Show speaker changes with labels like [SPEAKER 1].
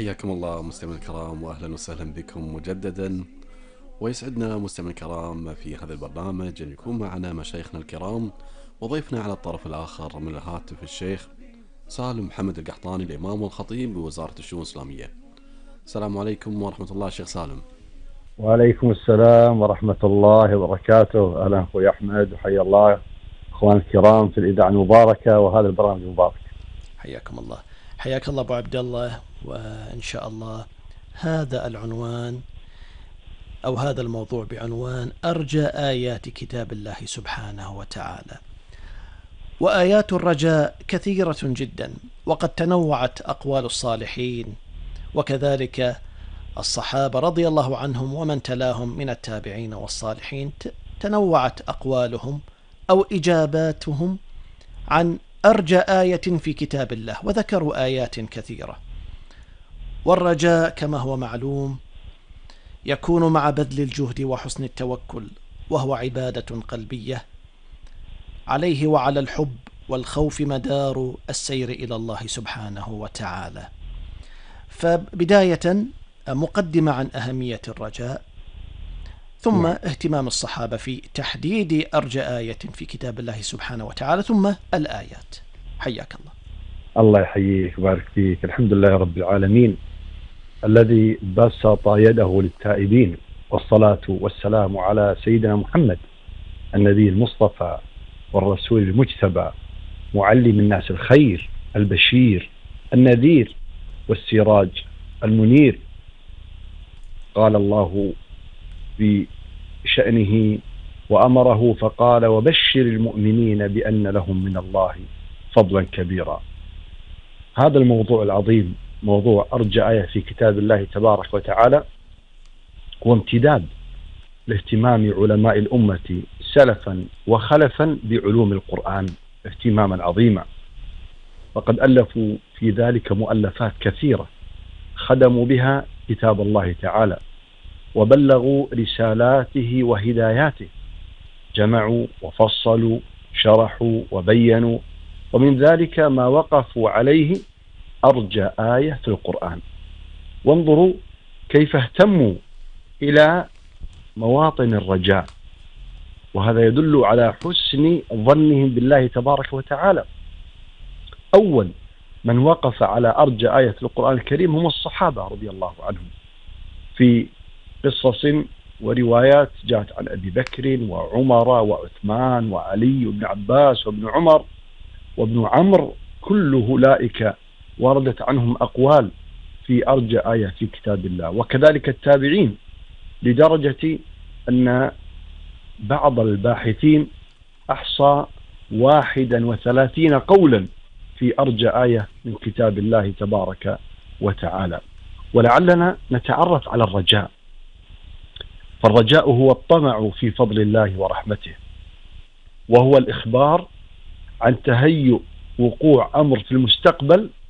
[SPEAKER 1] حياكم الله مستمعينا الكرام، واهلا وسهلا بكم مجددا. ويسعدنا مستمعينا الكرام في هذا البرنامج ان يكون معنا مشايخنا الكرام، وضيفنا على الطرف الاخر من الهاتف الشيخ سالم محمد القحطاني، الامام والخطيب بوزارة الشؤون الاسلامية. السلام عليكم ورحمة الله شيخ سالم.
[SPEAKER 2] وعليكم السلام ورحمة الله وبركاته. أهلا أخوي أحمد، وحيا الله أخوان الكرام في الإذاعة المباركة وهذا البرنامج المبارك.
[SPEAKER 3] حياكم الله. حياك الله أبو عبد الله. وإن شاء الله هذا العنوان أو هذا الموضوع بعنوان أرجى آيات كتاب الله سبحانه وتعالى. وآيات الرجاء كثيرة جدا، وقد تنوعت أقوال الصالحين وكذلك الصحابة رضي الله عنهم ومن تلاهم من التابعين والصالحين، تنوعت أقوالهم أو إجاباتهم عن أرجى آية في كتاب الله، وذكروا آيات كثيرة. والرجاء كما هو معلوم يكون مع بذل الجهد وحسن التوكل، وهو عبادة قلبية عليه وعلى الحب والخوف مدار السير إلى الله سبحانه وتعالى. فبداية مقدمة عن أهمية الرجاء، ثم اهتمام الصحابة في تحديد أرجى آية في كتاب الله سبحانه وتعالى، ثم الآيات. حياك الله.
[SPEAKER 2] الله يحييك ويبارك فيك. الحمد لله رب العالمين الذي بسط يده للتائبين، والصلاة والسلام على سيدنا محمد النبي المصطفى والرسول المجتبى، معلم الناس الخير، البشير النذير والسراج المنير. قال الله بشأنه وأمره فقال: وبشر المؤمنين بأن لهم من الله فضلا كبيرا. هذا الموضوع العظيم، موضوع أرجى آية في كتاب الله تبارك وتعالى، هو امتداد لاهتمام علماء الأمة سلفا وخلفا بعلوم القرآن اهتماما عظيما، وقد ألفوا في ذلك مؤلفات كثيرة خدموا بها كتاب الله تعالى وبلغوا رسالاته وهداياته، جمعوا وفصلوا شرحوا وبينوا، ومن ذلك ما وقفوا عليه أرجى آية في القرآن. وانظروا كيف اهتموا إلى مواطن الرجاء، وهذا يدل على حسن ظنهم بالله تبارك وتعالى. أول من وقف على أرجى آية في القرآن الكريم هم الصحابة رضي الله عنهم، في قصص وروايات جاءت عن أبي بكر وعمر وعثمان وعلي وابن عباس وابن عمر وابن عمرو، كل أولئك وردت عنهم أقوال في أرجى آية في كتاب الله. وكذلك التابعين، لدرجة أن بعض الباحثين أحصى 31 قولا في أرجى آية من كتاب الله تبارك وتعالى. ولعلنا نتعرف على الرجاء. فالرجاء هو الطمع في فضل الله ورحمته، وهو الإخبار عن تهيؤ وقوع أمر في المستقبل